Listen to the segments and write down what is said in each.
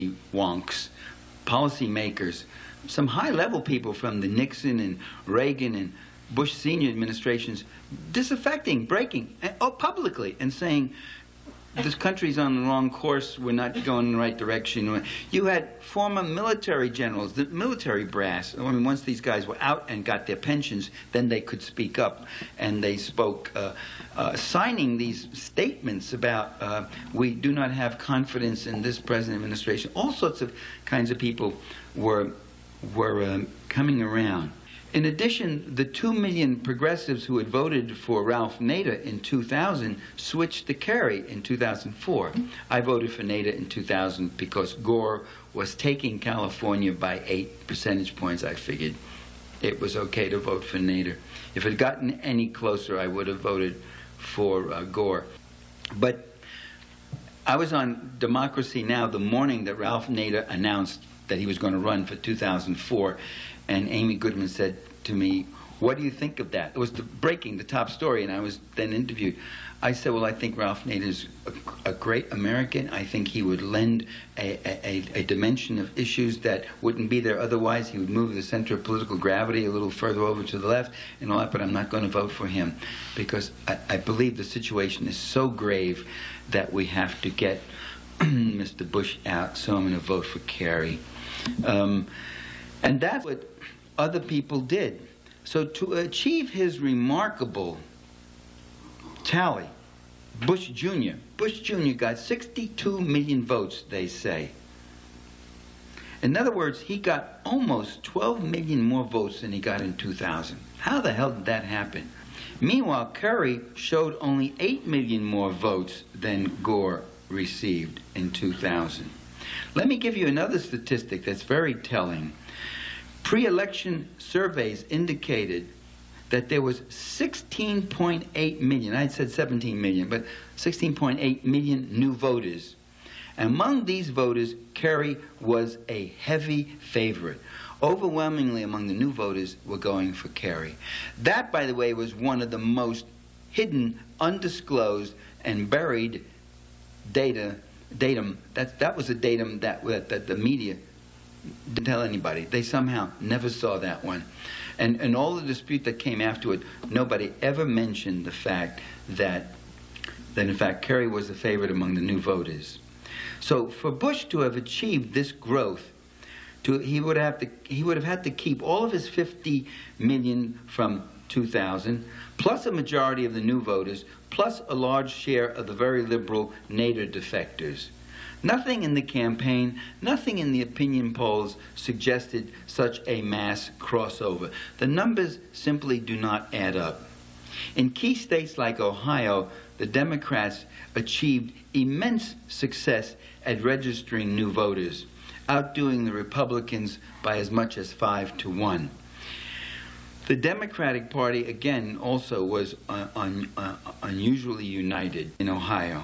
wonks, policymakers, some high-level people from the Nixon and Reagan and Bush senior administrations disaffecting, breaking, publicly, and saying, this country's on the wrong course, we're not going in the right direction. You had former military generals, the military brass. I mean, once these guys were out and got their pensions, then they could speak up. And they spoke, signing these statements about, we do not have confidence in this present administration. All sorts of kinds of people were coming around. In addition, the 2 million progressives who had voted for Ralph Nader in 2000 switched to Kerry in 2004. I voted for Nader in 2000 because Gore was taking California by 8 percentage points. I figured it was okay to vote for Nader. If it had gotten any closer, I would have voted for Gore. But I was on Democracy Now! The morning that Ralph Nader announced that he was going to run for 2004, and Amy Goodman said to me, what do you think of that? It was the top story, and I was then interviewed. I said, well, I think Ralph Nader is a great American. I think he would lend a dimension of issues that wouldn't be there otherwise. He would move the center of political gravity a little further over to the left and all that, but I'm not going to vote for him because I believe the situation is so grave that we have to get Mr. Bush out, so I'm going to vote for Kerry. And that's what other people did. So to achieve his remarkable tally, Bush Jr. got 62 million votes, they say. In other words, he got almost 12 million more votes than he got in 2000. How the hell did that happen? Meanwhile, Kerry showed only 8 million more votes than Gore received in 2000. Let me give you another statistic that's very telling. Pre-election surveys indicated that there was 16.8 million, I had said 17 million, but 16.8 million new voters. Among these voters, Kerry was a heavy favorite. Overwhelmingly among the new voters were going for Kerry. That, by the way, was one of the most hidden, undisclosed, and buried datum. That was a datum that the media didn't tell anybody. They somehow never saw that one. And all the dispute that came after it, nobody ever mentioned the fact that in fact Kerry was the favorite among the new voters. So for Bush to have achieved this growth, he would have had to keep all of his 50 million from 2000, plus a majority of the new voters, plus a large share of the very liberal Nader defectors. Nothing in the campaign, nothing in the opinion polls suggested such a mass crossover. The numbers simply do not add up. In key states like Ohio, the Democrats achieved immense success at registering new voters, outdoing the Republicans by as much as 5-1. The Democratic Party, again, also was unusually united in Ohio.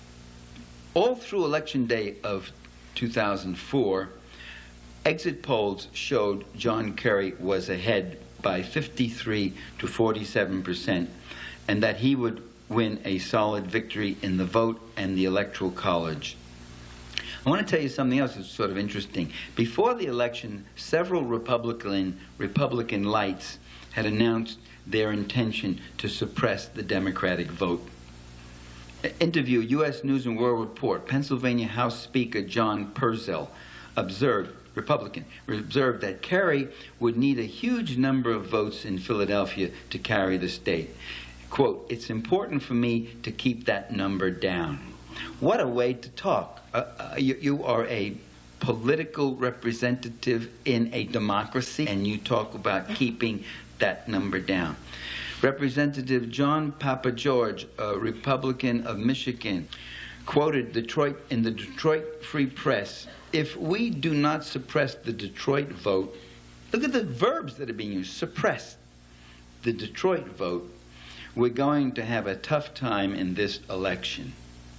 All through Election Day of 2004, exit polls showed John Kerry was ahead by 53 to 47%, and that he would win a solid victory in the vote and the Electoral College. I want to tell you something else that's sort of interesting. Before the election, several Republican lights had announced their intention to suppress the Democratic vote. Interview, U.S. News and World Report, Pennsylvania House Speaker John Purcell Republican, observed that Kerry would need a huge number of votes in Philadelphia to carry the state. Quote, it's important for me to keep that number down. What a way to talk. You are a political representative in a democracy, and you talk about keeping that number down. Representative John Papageorge, a Republican of Michigan, quoted in the Detroit Free Press, if we do not suppress the Detroit vote, look at the verbs that are being used, suppress the Detroit vote, we're going to have a tough time in this election.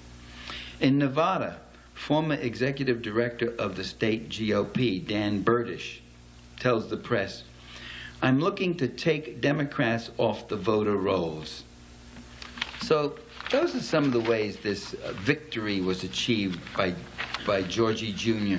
In Nevada, former executive director of the state GOP, Dan Burdish, tells the press, I'm looking to take Democrats off the voter rolls. So those are some of the ways this victory was achieved by by Georgie Jr.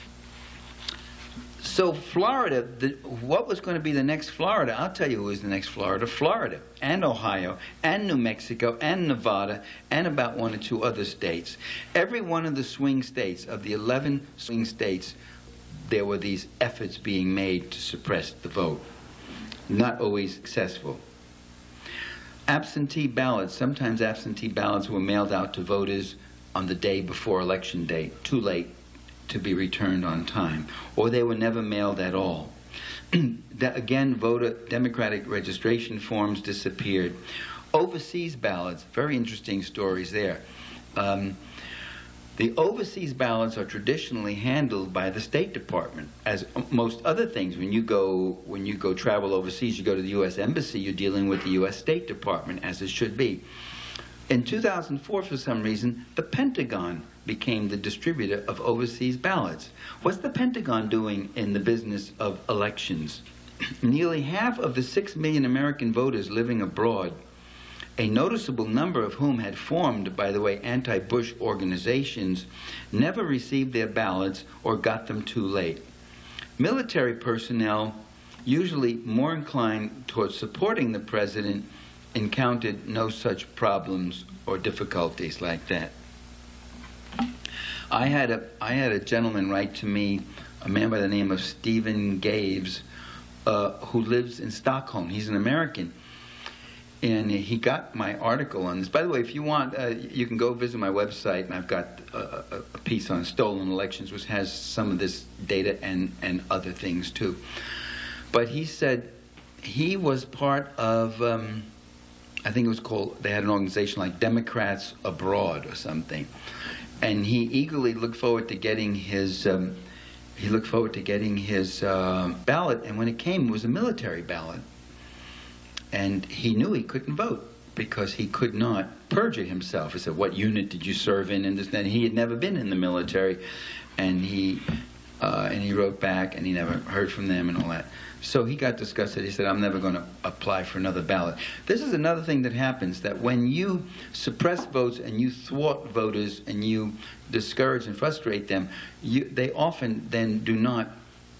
So Florida, what was going to be the next Florida? I'll tell you who was the next Florida. Florida and Ohio and New Mexico and Nevada and about 1 or 2 other states. Every one of the swing states, of the 11 swing states, there were these efforts being made to suppress the vote. Not always successful. Absentee ballots, sometimes absentee ballots were mailed out to voters on the day before election day, too late to be returned on time, or they were never mailed at all. Again, voter Democratic registration forms disappeared. Overseas ballots, very interesting stories there. The overseas ballots are traditionally handled by the State Department, as most other things. When you go travel overseas, you go to the U.S. Embassy, you're dealing with the U.S. State Department, as it should be. In 2004, for some reason, the Pentagon became the distributor of overseas ballots. What's the Pentagon doing in the business of elections? Nearly half of the 6 million American voters living abroad, a noticeable number of whom had formed, by the way, anti-Bush organizations, never received their ballots or got them too late. Military personnel, usually more inclined towards supporting the president, encountered no such problems or difficulties like that. I had a gentleman write to me, a man by the name of Stephen Gaves, who lives in Stockholm. He's an American. And he got my article on this. By the way, if you want, you can go visit my website, and I've got a piece on stolen elections, which has some of this data and other things too. But he said he was part of, I think it was called, they had an organization like Democrats Abroad or something. And he eagerly looked forward to getting his, ballot. And when it came, it was a military ballot. And he knew he couldn't vote because he could not perjure himself. He said, what unit did you serve in? And this, and he had never been in the military. And he wrote back, and he never heard from them and all that. So he got disgusted. He said, I'm never going to apply for another ballot. This is another thing that happens, that when you suppress votes and you thwart voters and you discourage and frustrate them, they often then do not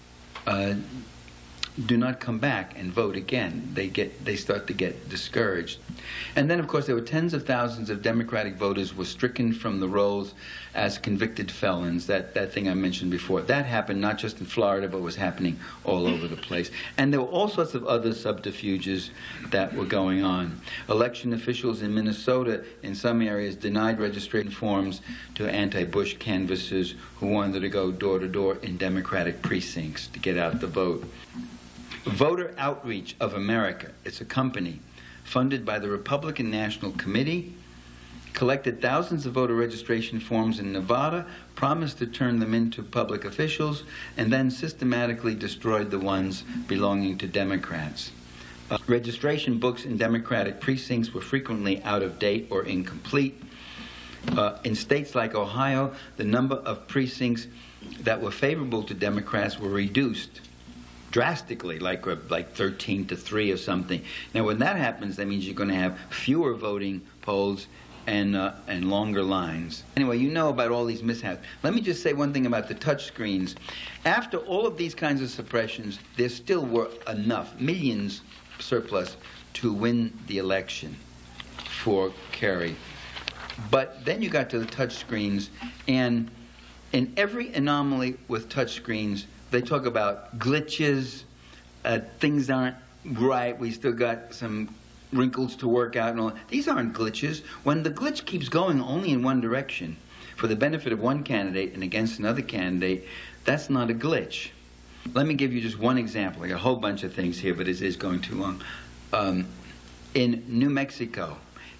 come back and vote again. They start to get discouraged. And then, of course, there were tens of thousands of Democratic voters were stricken from the rolls as convicted felons. That thing I mentioned before. That happened not just in Florida, but was happening all over the place. And there were all sorts of other subterfuges that were going on. Election officials in Minnesota, in some areas, denied registration forms to anti-Bush canvassers who wanted to go door to door in Democratic precincts to get out the vote. Voter Outreach of America, it's a company funded by the Republican National Committee, collected thousands of voter registration forms in Nevada, promised to turn them into public officials, and then systematically destroyed the ones belonging to Democrats. Registration books in Democratic precincts were frequently out of date or incomplete. In states like Ohio, the number of precincts that were favorable to Democrats were reduced drastically, like 13 to 3 or something. Now, when that happens, that means you're going to have fewer voting polls and longer lines. Anyway, you know about all these mishaps. Let me just say one thing about the touch screens. After all of these kinds of suppressions, there still were enough, millions surplus, to win the election for Kerry. But then you got to the touch screens, and in every anomaly with touch screens, they talk about glitches, things aren't right, we still got some wrinkles to work out and all. These aren't glitches. When the glitch keeps going only in one direction, for the benefit of one candidate and against another candidate, that's not a glitch. Let me give you just one example. I got a whole bunch of things here, but it is going too long. In New Mexico,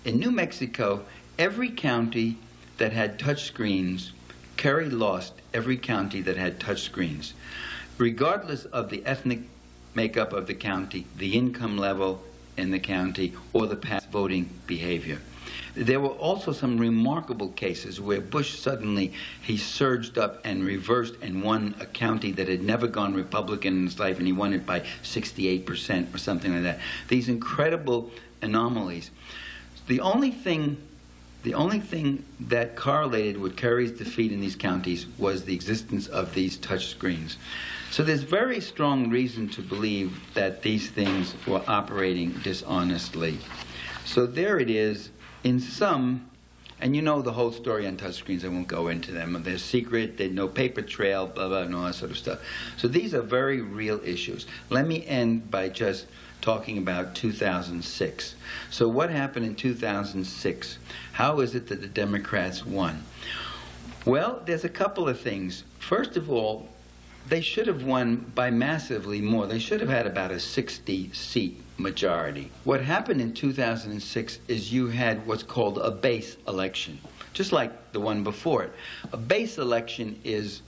every county that had touch screens, Kerry lost every county that had touch screens, regardless of the ethnic makeup of the county, the income level in the county, or the past voting behavior. There were also some remarkable cases where Bush suddenly, he surged up and reversed and won a county that had never gone Republican in his life, and he won it by 68% or something like that. These incredible anomalies. The only thing The only thing that correlated with Kerry's defeat in these counties was the existence of these touch screens. So there's very strong reason to believe that these things were operating dishonestly. So there it is in some, and you know the whole story on touchscreens. I won't go into them. They're secret, there's no paper trail, blah, blah, and all that sort of stuff. So these are very real issues. Let me end by just talking about 2006. So what happened in 2006? How is it that the Democrats won? Well, there's a couple of things. First of all, they should have won by massively more. They should have had about a 60-seat majority. What happened in 2006 is you had what's called a base election, just like the one before it. A base election is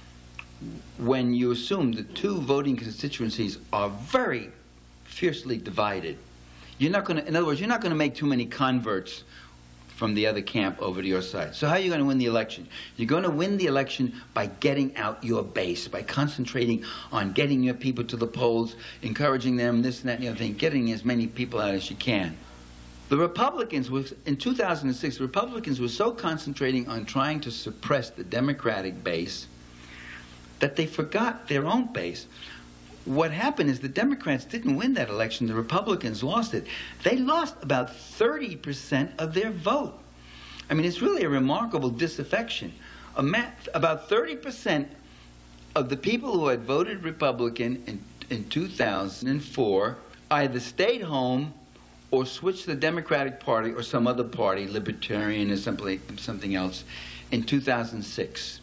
when you assume the two voting constituencies are very fiercely divided. You're not going to, in other words, you're not going to make too many converts from the other camp over to your side. So how are you going to win the election? You're going to win the election by getting out your base, by concentrating on getting your people to the polls, encouraging them, this and that and the other thing, getting as many people out as you can. The Republicans, in 2006, the Republicans were so concentrating on trying to suppress the Democratic base that they forgot their own base. What happened is the Democrats didn't win that election. The Republicans lost it. They lost about 30% of their vote. I mean, it's really a remarkable disaffection. About 30% of the people who had voted Republican in 2004 either stayed home or switched to the Democratic Party or some other party, Libertarian or something else, in 2006.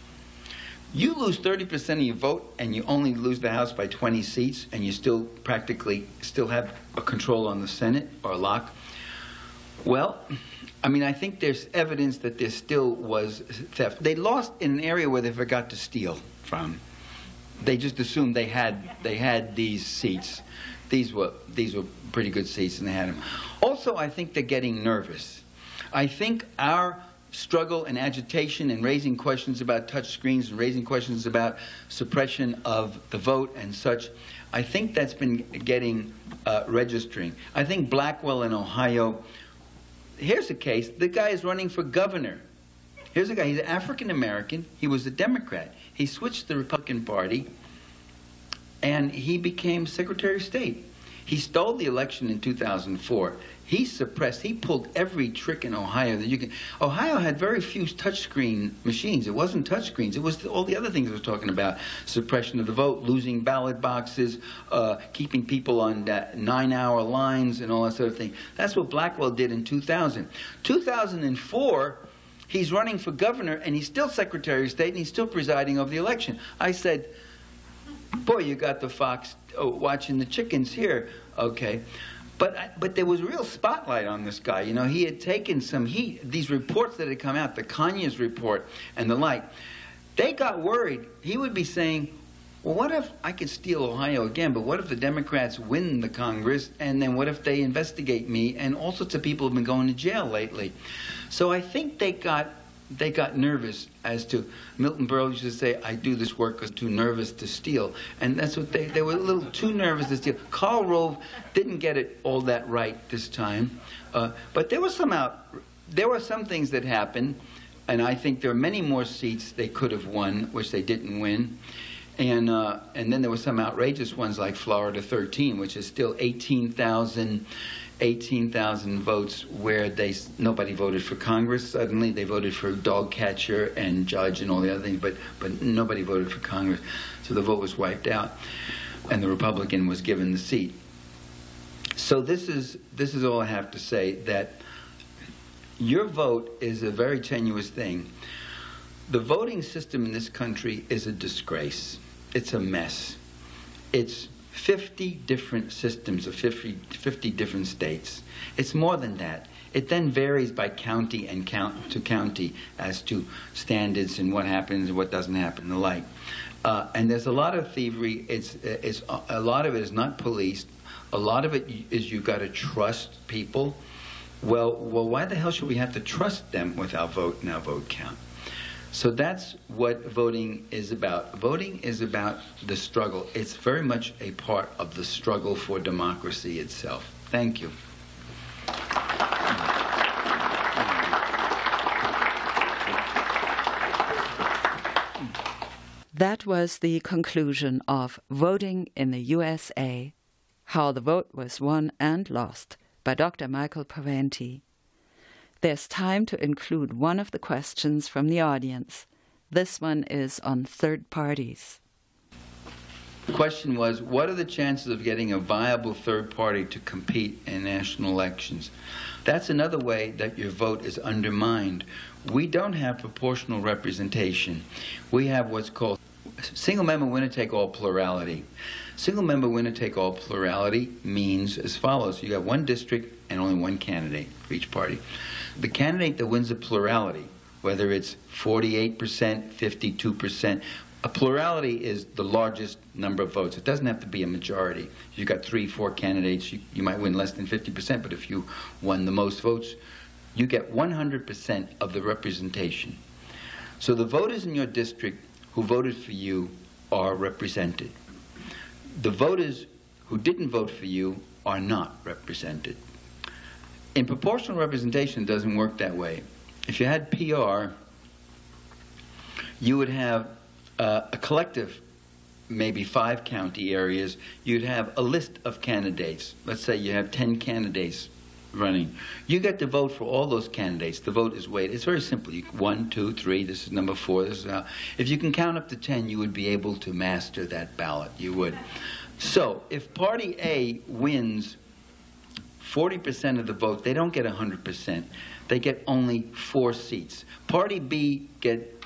You lose 30% of your vote and you only lose the House by 20 seats and you still practically have a control on the Senate or a lock. Well, I mean, I think there's evidence that there still was theft. They lost in an area where they forgot to steal from. They just assumed they had these seats. These were pretty good seats and they had them. Also, I think they're getting nervous. I think our struggle and agitation and raising questions about touch screens and raising questions about suppression of the vote and such, I think that's been registering. I think Blackwell in Ohio, here's a case, the guy is running for governor. Here's a guy, he's African American, he was a Democrat. He switched to the Republican Party and he became Secretary of State. He stole the election in 2004. He pulled every trick in Ohio that you can. Ohio had very few touchscreen machines. It wasn't touchscreens. It was all the other things I was talking about. Suppression of the vote, losing ballot boxes, keeping people on 9-hour lines and all that sort of thing. That's what Blackwell did in 2000. 2004, he's running for governor and he's still Secretary of State and he's still presiding over the election. I said, boy, you got the fox watching the chickens here. Okay. But there was a real spotlight on this guy. You know, he had taken these reports that had come out, the Conyers report and the like, they got worried. He would be saying, well, what if I could steal Ohio again, but what if the Democrats win the Congress, and then what if they investigate me? And all sorts of people have been going to jail lately. So I think they got nervous as to, Milton Berle used to say, I do this work because I'm too nervous to steal. And that's what they were a little too nervous to steal. Karl Rove didn't get it all that right this time. But there were some things that happened, and I think there are many more seats they could have won, which they didn't win. And then there were some outrageous ones like Florida 13, which is still 18,000 votes where nobody voted for Congress. Suddenly they voted for dog catcher and judge and all the other things, but nobody voted for Congress. So the vote was wiped out, and the Republican was given the seat. So this is all I have to say, that your vote is a very tenuous thing. The voting system in this country is a disgrace. It's a mess. It's 50 different systems of 50 different states. It's more than that. It then varies by county and county as to standards and what happens and what doesn't happen and the like. And there's a lot of thievery. A lot of it is not policed. A lot of it is you've got to trust people. Well, why the hell should we have to trust them with our vote and our vote count? So that's what voting is about. Voting is about the struggle. It's very much a part of the struggle for democracy itself. Thank you. That was the conclusion of Voting in the USA, How the Vote Was Won and Lost by Dr. Michael Parenti. There's time to include one of the questions from the audience. This one is on third parties. The question was, what are the chances of getting a viable third party to compete in national elections? That's another way that your vote is undermined. We don't have proportional representation. We have what's called single-member winner-take-all plurality. Single-member winner-take-all plurality means as follows. You have one district and only one candidate for each party. The candidate that wins a plurality, whether it's 48%, 52%, a plurality is the largest number of votes. It doesn't have to be a majority. If you've got 3, 4 candidates, you might win less than 50%, but if you won the most votes, you get 100% of the representation. So the voters in your district who voted for you are represented. The voters who didn't vote for you are not represented. In proportional representation, it doesn't work that way. If you had PR, you would have a collective, maybe 5 county areas. You'd have a list of candidates. Let's say you have 10 candidates running. You get to vote for all those candidates. The vote is weighted. It's very simple. 1, 2, 3, this is number 4, this is how. If you can count up to 10, you would be able to master that ballot. You would. So if Party A wins 40% of the vote, they don't get 100%. They get only 4 seats. Party B get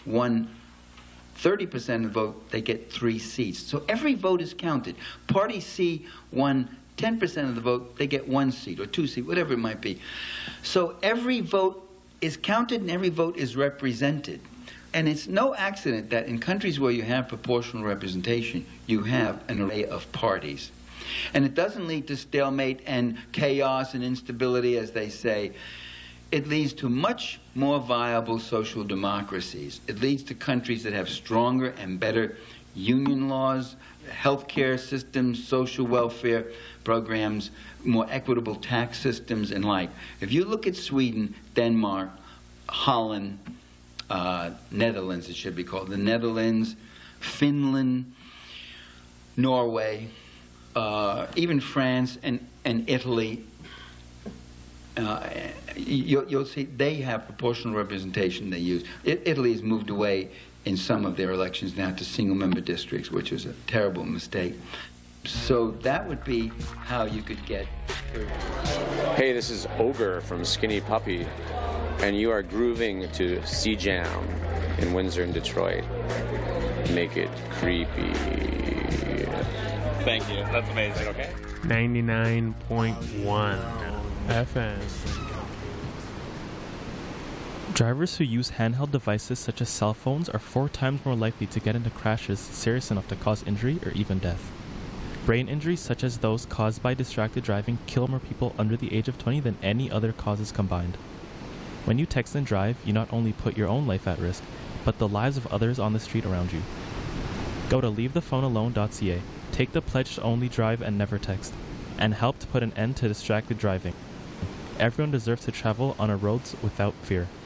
30% of the vote, they get 3 seats. So every vote is counted. Party C won 10% of the vote, they get 1 seat or 2 seats, whatever it might be. So every vote is counted and every vote is represented. And it's no accident that in countries where you have proportional representation, you have an array of parties. And it doesn't lead to stalemate and chaos and instability, as they say. It leads to much more viable social democracies. It leads to countries that have stronger and better union laws, healthcare systems, social welfare programs, more equitable tax systems, and like. If you look at Sweden, Denmark, Holland, Netherlands, it should be called, the Netherlands, Finland, Norway, even France and Italy, you'll see they have proportional representation they use. Italy has moved away in some of their elections now to single-member districts, which is a terrible mistake. So that would be how you could get. Hey, this is Ogre from Skinny Puppy, and you are grooving to C-Jam in Windsor and Detroit. Make it creepy. Thank you. That's amazing. Okay. 99.1 FM. Drivers who use handheld devices such as cell phones are 4 times more likely to get into crashes serious enough to cause injury or even death. Brain injuries such as those caused by distracted driving kill more people under the age of 20 than any other causes combined. When you text and drive, you not only put your own life at risk, but the lives of others on the street around you. Go to leavethephonealone.ca, take the pledge to only drive and never text, and help to put an end to distracted driving. Everyone deserves to travel on our roads without fear.